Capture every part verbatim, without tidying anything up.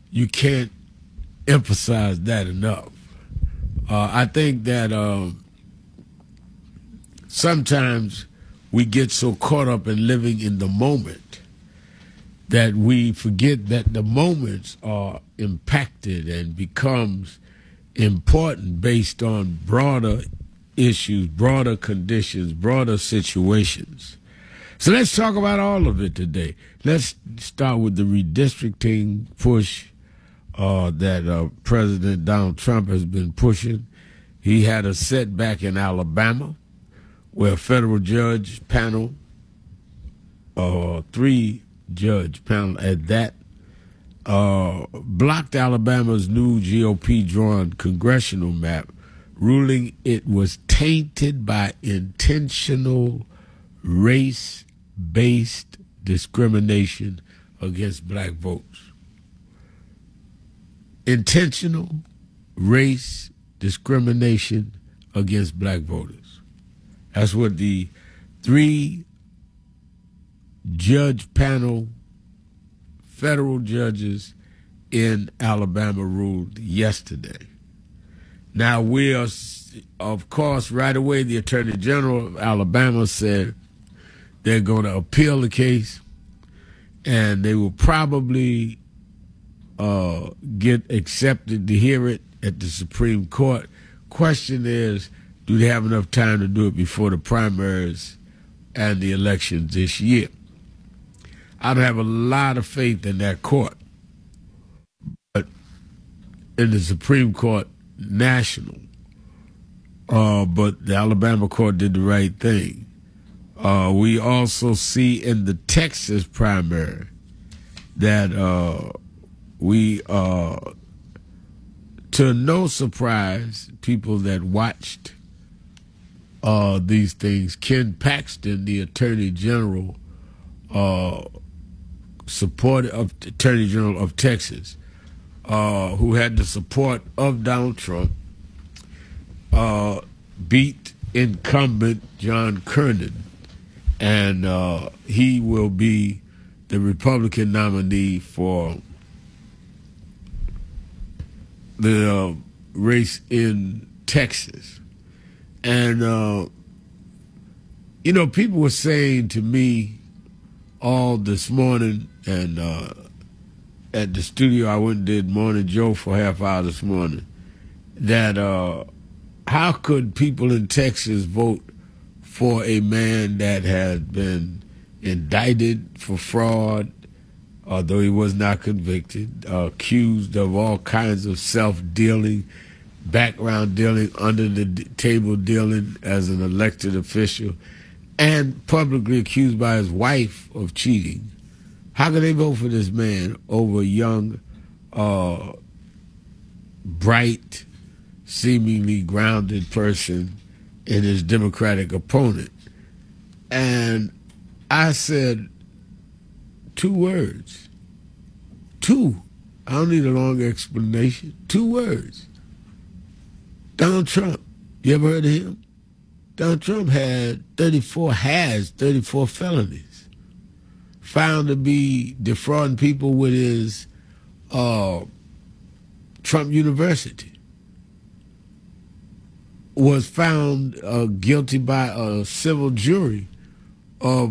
you can't emphasize that enough. Uh, I think that um, sometimes we get so caught up in living in the moment that we forget that the moments are impacted and becomes important based on broader issues, broader conditions, broader situations. So let's talk about all of it today. Let's start with the redistricting push uh, that uh, President Donald Trump has been pushing. He had a setback in Alabama where a federal judge panel, uh, three judge panel at that, uh, blocked Alabama's new G O P-drawn congressional map, ruling it was tainted by intentional race-based discrimination against black votes. Intentional race discrimination against black voters. That's what the three judge panel federal judges in Alabama ruled yesterday. Now, we are, of course, right away, the Attorney General of Alabama said they're going to appeal the case, and they will probably uh, get accepted to hear it at the Supreme Court. Question is, do they have enough time to do it before the primaries and the elections this year? I don't have a lot of faith in that court, but in the Supreme Court national, uh, but the Alabama court did the right thing. Uh, we also see in the Texas primary that uh, we, uh, to no surprise, people that watched uh, these things, Ken Paxton, the Attorney General, uh, support of Attorney General of Texas, uh, who had the support of Donald Trump, uh, beat incumbent John Kernan, and uh, he will be the Republican nominee for the uh, race in Texas. And, uh, you know, people were saying to me all this morning, and uh, at the studio I went and did Morning Joe for a half hour this morning, that uh, how could people in Texas vote for a man that had been indicted for fraud, although he was not convicted, uh, accused of all kinds of self-dealing, background dealing, under-the-table dealing as an elected official, and publicly accused by his wife of cheating? How can they vote for this man over a young, uh, bright, seemingly grounded person in his Democratic opponent? And I said two words. Two. I don't need a long explanation. Two words. Donald Trump. You ever heard of him? Donald Trump had thirty-four, has thirty-four felonies. Found to be defrauding people with his uh, Trump University. Was found uh, guilty by a civil jury of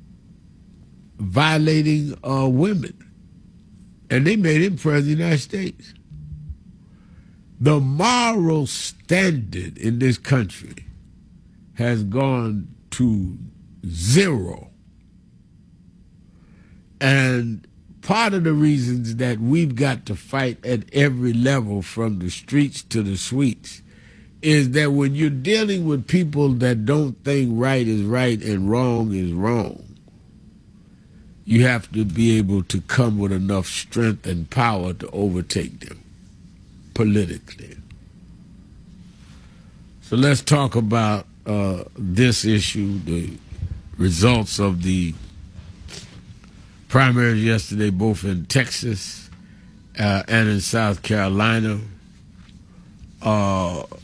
violating uh, women. And they made him president of the United States. The moral standard in this country has gone to zero. And part of the reasons that we've got to fight at every level, from the streets to the suites, is that when you're dealing with people that don't think right is right and wrong is wrong, you have to be able to come with enough strength and power to overtake them politically. So let's talk about uh, this issue, the results of the primaries yesterday, both in Texas uh, and in South Carolina. Uh,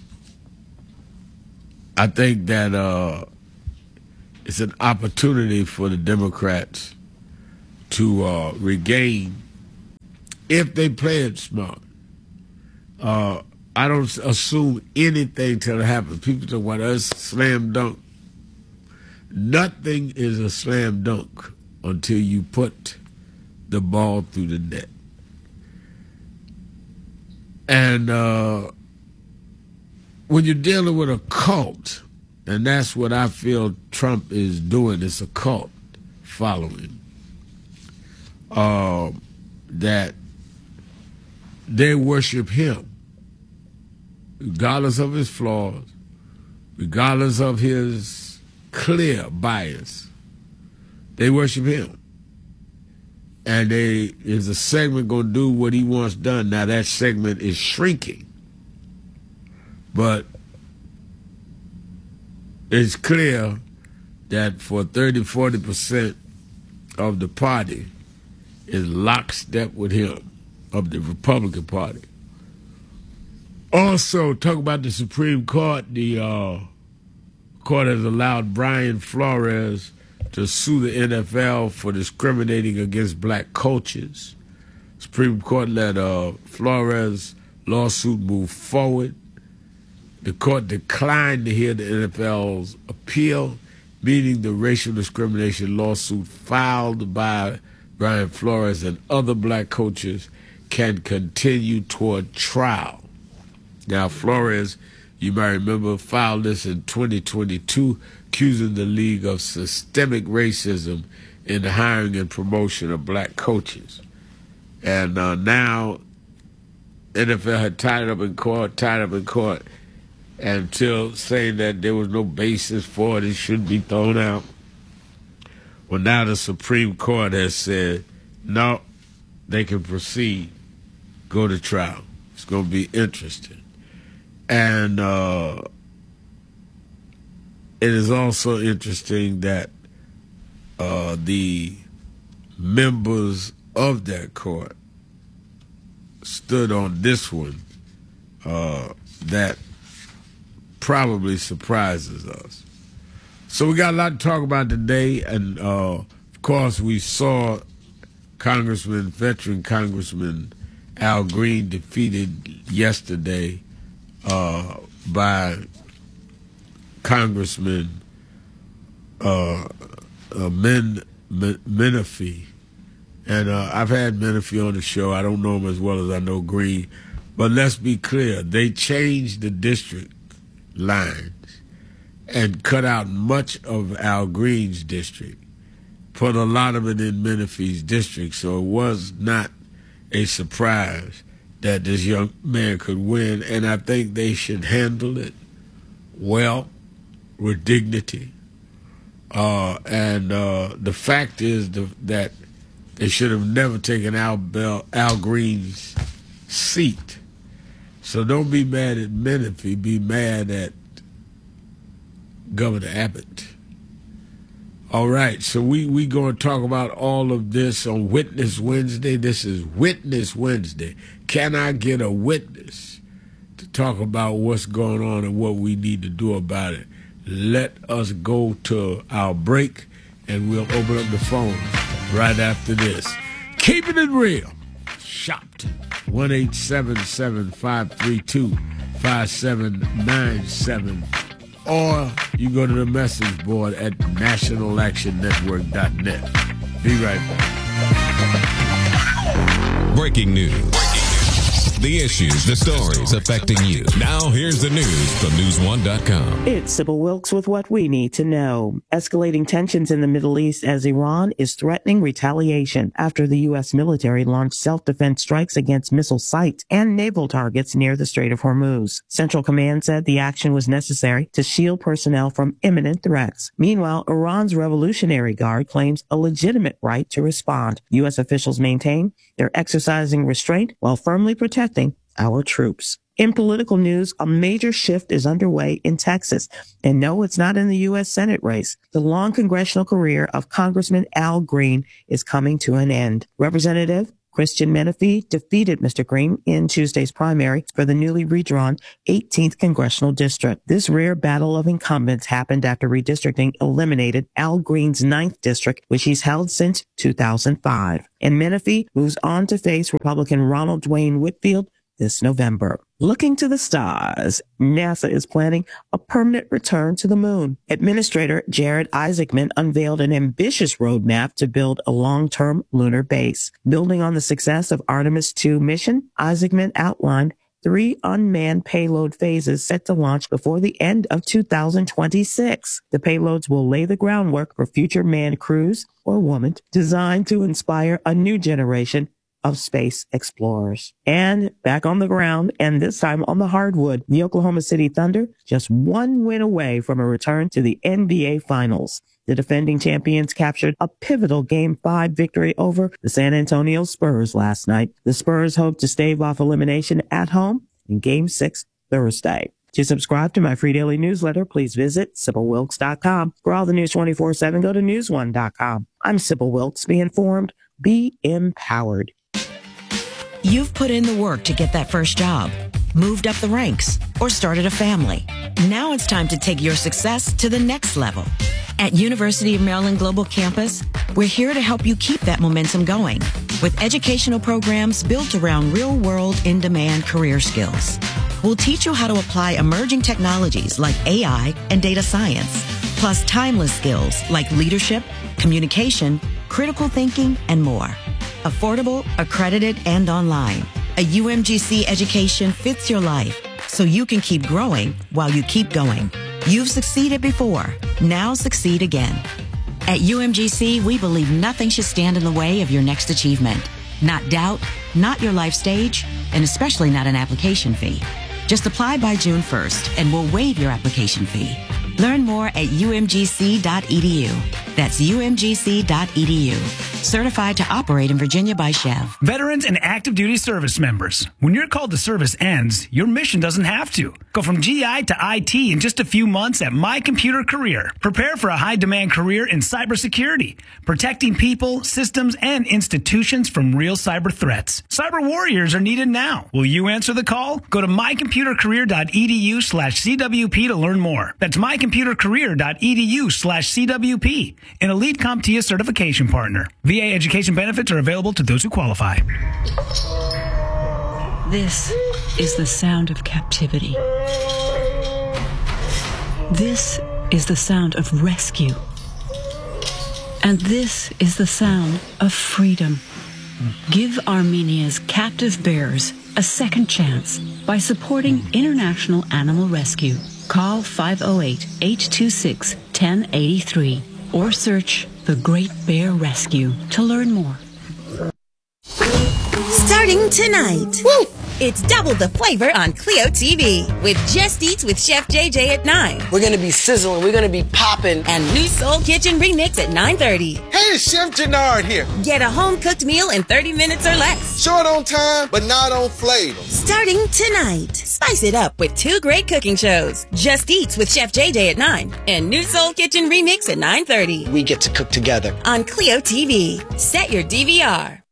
I think that uh, it's an opportunity for the Democrats to uh, regain if they play it smart. Uh, I don't assume anything till it happens. People talk about us slam dunk. Nothing is a slam dunk until you put the ball through the net. And uh, when you're dealing with a cult, and that's what I feel Trump is doing, it's a cult following, uh, that they worship him, regardless of his flaws, regardless of his clear bias. They worship him. And they is a segment going to do what he wants done. Now that segment is shrinking. But it's clear that for thirty, forty percent of the party is lockstep with him, of the Republican Party. Also, talk about the Supreme Court. The uh, court has allowed Brian Flores to sue the N F L for discriminating against black coaches. Supreme Court let uh, Flores' lawsuit move forward. The court declined to hear the N F L's appeal, meaning the racial discrimination lawsuit filed by Brian Flores and other black coaches can continue toward trial. Now, Flores, you might remember, filed this in twenty twenty-two, accusing the league of systemic racism in the hiring and promotion of black coaches. And uh, now, N F L had tied up in court, tied up in court, until saying that there was no basis for it, it should be thrown out. Well, now the Supreme Court has said, no, they can proceed, go to trial. It's going to be interesting. And uh, it is also interesting that uh, the members of that court stood on this one uh, that probably surprises us. So we got a lot to talk about today, and uh, of course we saw Congressman, veteran Congressman Al Green defeated yesterday uh, by Congressman uh, uh, Men, Men, Menifee. And uh, I've had Menifee on the show. I don't know him as well as I know Green. But let's be clear. They changed the district lines and cut out much of Al Green's district, put a lot of it in Menifee's district. So it was not a surprise that this young man could win. And I think they should handle it well, with dignity. Uh, and uh, the fact is the, that they should have never taken Al, Bell, Al Green's seat. So don't be mad at Menifee, be mad at Governor Abbott. All right, so we we going to talk about all of this on Witness Wednesday. This is Witness Wednesday. Can I get a witness to talk about what's going on and what we need to do about it? Let us go to our break, and we'll open up the phone right after this. Keeping it real. Shopped. one eight seven seven, five three two, five seven nine seven. Or you go to the message board at national action network dot net. Be right back. Breaking news. Breaking news. The issues, the stories affecting you. Now here's the news from news one dot com. It's Sybil Wilkes with what we need to know. Escalating tensions in the Middle East as Iran is threatening retaliation after the U S military launched self-defense strikes against missile sites and naval targets near the Strait of Hormuz. Central Command said the action was necessary to shield personnel from imminent threats. Meanwhile, Iran's Revolutionary Guard claims a legitimate right to respond. U S officials maintain they're exercising restraint while firmly protecting our troops. In political news, a major shift is underway in Texas. And no, it's not in the U S Senate race. The long congressional career of Congressman Al Green is coming to an end. Representative Christian Menifee defeated Mister Green in Tuesday's primary for the newly redrawn eighteenth Congressional District. This rare battle of incumbents happened after redistricting eliminated Al Green's ninth district, which he's held since two thousand five. And Menifee moves on to face Republican Ronald Dwayne Whitfield this November. Looking to the stars, NASA is planning a permanent return to the moon. Administrator Jared Isaacman unveiled an ambitious roadmap to build a long-term lunar base. Building on the success of Artemis two mission, Isaacman outlined three unmanned payload phases set to launch before the end of two thousand twenty-six. The payloads will lay the groundwork for future manned crews or women designed to inspire a new generation of space explorers. And back on the ground, and this time on the hardwood, the Oklahoma City Thunder just one win away from a return to the N B A Finals. The defending champions captured a pivotal Game five victory over the San Antonio Spurs last night. The Spurs hope to stave off elimination at home in Game six Thursday. To subscribe to my free daily newsletter, please visit Sybil Wilkes dot com. For all the news twenty-four seven, go to news one dot com. I'm Sybil Wilkes. Be informed, be empowered. You've put in the work to get that first job, moved up the ranks, or started a family. Now it's time to take your success to the next level. At University of Maryland Global Campus, we're here to help you keep that momentum going with educational programs built around real-world, in-demand career skills. We'll teach you how to apply emerging technologies like A I and data science, plus timeless skills like leadership, communication, critical thinking, and more. Affordable, accredited, and online. A U M G C education fits your life so you can keep growing while you keep going. You've succeeded before. Now succeed again. At U M G C, we believe nothing should stand in the way of your next achievement. Not doubt, not your life stage, and especially not an application fee. Just apply by June first and we'll waive your application fee. Learn more at U M G C dot E D U. That's U M G C dot E D U. Certified to operate in Virginia by Chev. Veterans and active duty service members. When your call to service ends, your mission doesn't have to. Go from G I to I T in just a few months at My Computer Career. Prepare for a high-demand career in cybersecurity, protecting people, systems, and institutions from real cyber threats. Cyber warriors are needed now. Will you answer the call? Go to my computer career dot E D U slash C W P to learn more. That's my computer career dot E D U slash C W P, an elite CompTIA certification partner. V A education benefits are available to those who qualify. This is the sound of captivity. This is the sound of rescue. And this is the sound of freedom. Give Armenia's captive bears a second chance by supporting International Animal Rescue. Call five oh eight, eight two six, one oh eight three or search The Great Bear Rescue to learn more. Starting tonight. Woo! It's double the flavor on Clio T V with Just Eats with Chef J J at nine. We're going to be sizzling. We're going to be popping. And New Soul Kitchen Remix at nine thirty. Hey, it's Chef Jannard here. Get a home-cooked meal in thirty minutes or less. Short on time, but not on flavor. Starting tonight. Spice it up with two great cooking shows. Just Eats with Chef J J at nine and New Soul Kitchen Remix at nine thirty. We get to cook together. On Clio T V. Set your D V R.